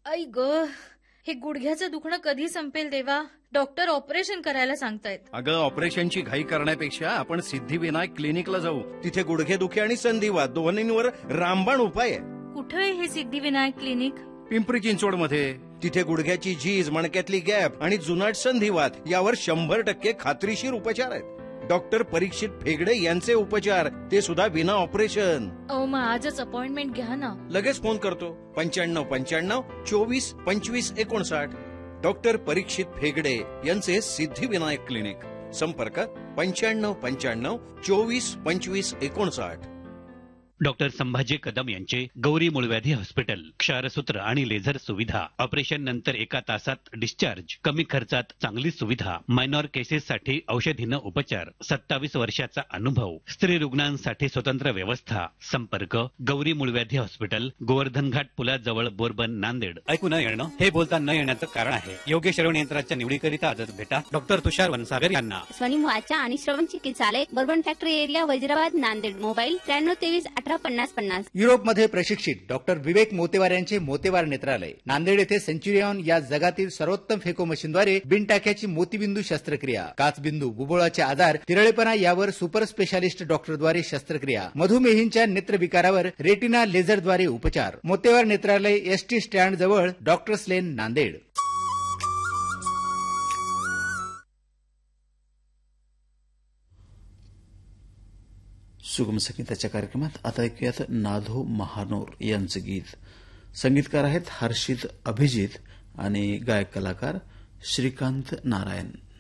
आई ग, हे गुडघ्याचं दुखणं कधी संपेल देवा? डॉक्टर ऑपरेशन करायला सांगतायत. अगं, ऑपरेशनची घाई करण्यापेक्षा आपण सिद्धिविनायक क्लिनिकला जाऊ. तिथे गुडघेदुखी आणि संधिवात दोन्हींवर रामबाण उपाय आहे. कुठे आहे हे सिद्धिविनायक क्लिनिक? पिंपरी चिंचवडमध्ये. तिथे गुडघ्याची झीज, मणक्यातली गॅप आणि जुनाट संधिवात यावर 100% खात्रीशीर उपचार आहेत. डॉक्टर परीक्षित फेगडे यांचे उपचार, ते सुद्धा विना ऑपरेशन. मग आजच अपॉइंटमेंट घ्या ना. लगेच फोन करतो. 9595 24 25 59. डॉक्टर परीक्षित फेगडे यांचे सिद्धिविनायक क्लिनिक. संपर्क 9595 24 25 59. डॉक्टर संभाजी कदम यांचे गौरी मूळव्याधी हॉस्पिटल. क्षारसूत्र आणि लेझर सुविधा. ऑपरेशन नंतर 1 तासात डिस्चार्ज. कमी खर्चात चांगली सुविधा. मायनॉर केसेससाठी औषधीनं उपचार. 27 वर्षाचा अनुभव. स्त्री रुग्णांसाठी स्वतंत्र व्यवस्था. संपर्क गौरी मूळव्याधी हॉस्पिटल, गोवर्धन घाट पुलाजवळ, बोरबन, नांदेड. ऐकू न येणं हे बोलता न येण्याचं कारण आहे. योग्य श्रवण यंत्राच्या निवडीकरिता आजच भेटा डॉक्टर तुषार वनसागर यांना. स्वनिम वाचा आणि श्रवण चिकित्सालय, bourbon factory area, वैजराबाद, Nanded. Mobile 9323 185050. युरोपमध्ये प्रशिक्षित डॉक्टर विवेक मोतेवार यांचे मोतेवार नेत्रालय. नांदेड येथे सेंच्युरियन या जगातील सर्वोत्तम फेको मशीनद्वारे बिनटाक्याची मोतीबिंदू शस्त्रक्रिया. काचबिंदू, बुबुळाचे आजार, तिरळेपणा यावर सुपर स्पेशालिस्ट डॉक्टरद्वारे शस्त्रक्रिया. मधुमेहींच्या नेत्रविकारावर रेटिना लेझरद्वारे उपचार. मोतेवार नेत्रालय, एसटी स्टँड जवळ, डॉक्टर्स लेन, नांदेड. सुगम संगीताच्या कार्यक्रमात आता ऐकूयात नाधो महानोर यांचे गीत. संगीतकार आहेत हर्षित अभिजित आणि गायक कलाकार श्रीकांत नारायण.